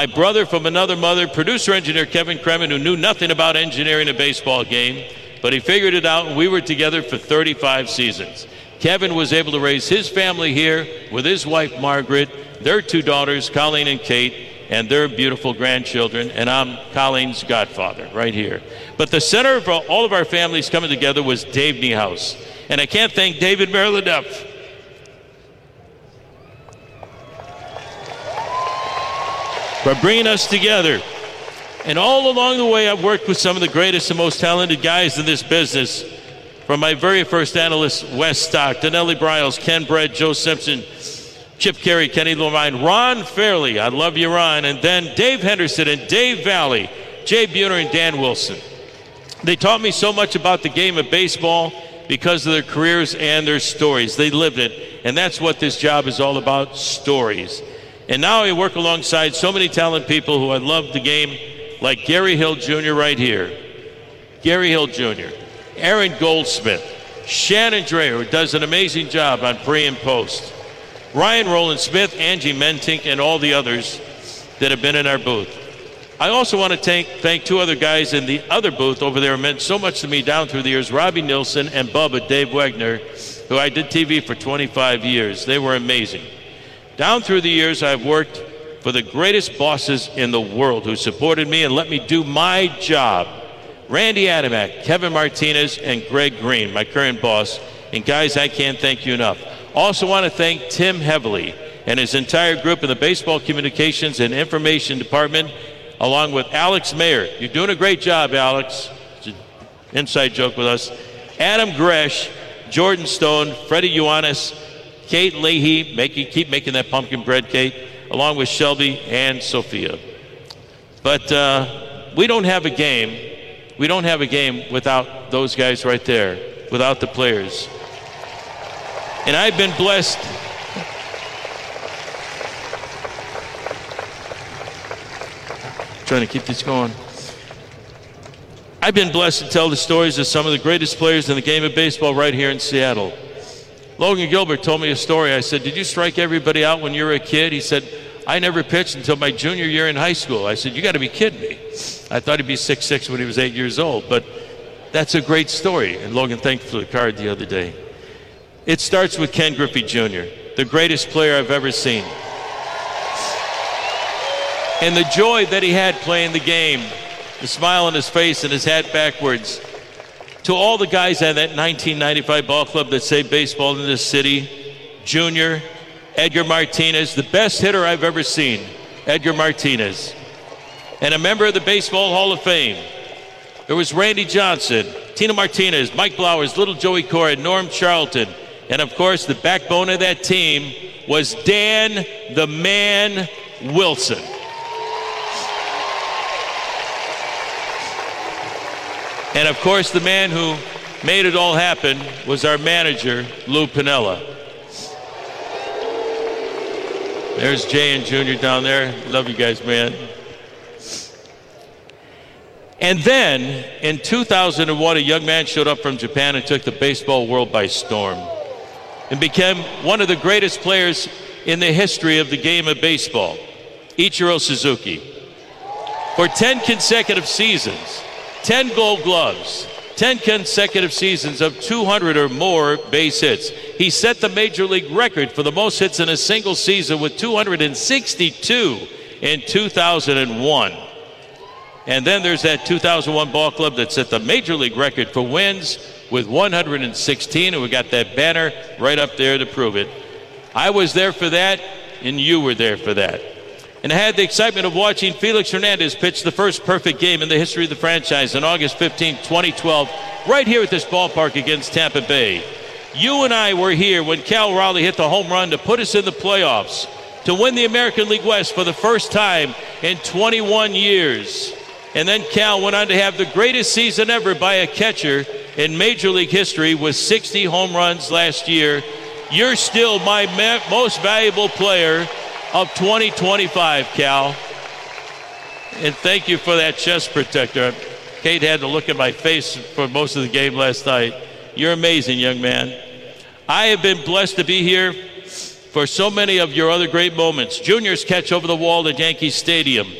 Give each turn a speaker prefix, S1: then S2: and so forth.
S1: My brother from another mother, producer-engineer Kevin Kremen, who knew nothing about engineering a baseball game, but he figured it out, and we were together for 35 seasons. Kevin was able to raise his family here with his wife, Margaret, their 2 daughters, Colleen and Kate, and their beautiful grandchildren, and I'm Colleen's godfather right here. But the center of all of our families coming together was Dave Niehaus. And I can't thank David Merrill enough. For bringing us together. And all along the way, I've worked with some of the greatest and most talented guys in this business. From my very first analyst, Wes Stock, Donnelly Bryles, Ken Bredd, Joe Simpson, Chip Carey, Kenny Levine, Ron Fairley, I love you, Ron, and then Dave Henderson and Dave Valley, Jay Buhner and Dan Wilson. They taught me so much about the game of baseball because of their careers and their stories. They lived it, and that's what this job is all about, stories. And now I work alongside so many talented people who I love the game, like Gary Hill Jr. right here. Gary Hill Jr., Aaron Goldsmith, Shannon Dreher, who does an amazing job on pre and post, Ryan Rowland Smith, Angie Mentink, and all the others that have been in our booth. I also want to thank 2 other guys in the other booth over there who meant so much to me down through the years, Robbie Nilsson and Bubba Dave Wegner, who I did TV for 25 years. They were amazing. Down through the years, I've worked for the greatest bosses in the world who supported me and let me do my job. Randy Adamek, Kevin Martinez, and Greg Green, my current boss. And guys, I can't thank you enough. Also want to thank Tim Heavily and his entire group in the Baseball Communications and Information Department, along with Alex Mayer. You're doing a great job, Alex. It's an inside joke with us. Adam Gresh, Jordan Stone, Freddie Ioannis, Kate Leahy, keep making that pumpkin bread, Kate, along with Shelby and Sophia. But we don't have a game. We don't have a game without those guys right there, without the players. And I've been blessed. Trying to keep this going. I've been blessed to tell the stories of some of the greatest players in the game of baseball right here in Seattle. Logan Gilbert told me a story. I said, "Did you strike everybody out when you were a kid?" He said, "I never pitched until my junior year in high school." I said, "You got to be kidding me." I thought he'd be 6'6" when he was 8 years old, but that's a great story. And Logan thanked for the card the other day. It starts with Ken Griffey Jr., the greatest player I've ever seen. And the joy that he had playing the game, the smile on his face and his hat backwards. To all the guys at that 1995 ball club that saved baseball in this city, Junior, Edgar Martinez, the best hitter I've ever seen, Edgar Martinez. And a member of the Baseball Hall of Fame. There was Randy Johnson, Tina Martinez, Mike Blowers, Little Joey Cora, Norm Charlton. And of course, the backbone of that team was Dan the Man Wilson. And of course, the man who made it all happen was our manager, Lou Piniella. There's Jay and Junior down there. Love you guys, man. And then, in 2001, a young man showed up from Japan and took the baseball world by storm and became one of the greatest players in the history of the game of baseball, Ichiro Suzuki. For 10 consecutive seasons, 10 Gold Gloves, 10 consecutive seasons of 200 or more base hits. He set the major league record for the most hits in a single season with 262 in 2001. And then there's that 2001 ball club that set the major league record for wins with 116, and we got that banner right up there to prove it. I was there for that, and you were there for that. And I had the excitement of watching Felix Hernandez pitch the first perfect game in the history of the franchise on August 15, 2012, right here at this ballpark against Tampa Bay. You and I were here when Cal Raleigh hit the home run to put us in the playoffs, to win the American League West for the first time in 21 years. And then Cal went on to have the greatest season ever by a catcher in Major League history with 60 home runs last year. You're still my most valuable player of 2025, Cal. And thank you for that chest protector. Kate had to look at my face for most of the game last night. You're amazing, young man. I have been blessed to be here for so many of your other great moments. Junior's catch over the wall at Yankee Stadium.